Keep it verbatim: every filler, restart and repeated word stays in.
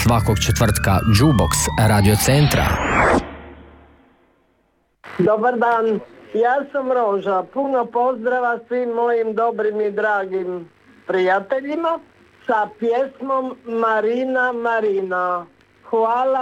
svakog četvrtka Jukebox Radio Centra. Dobar dan, ja sam Roža. Puno pozdrava svim mojim dobrim i dragim prijateljima sa pjesmom Marina, Marina. Hvala.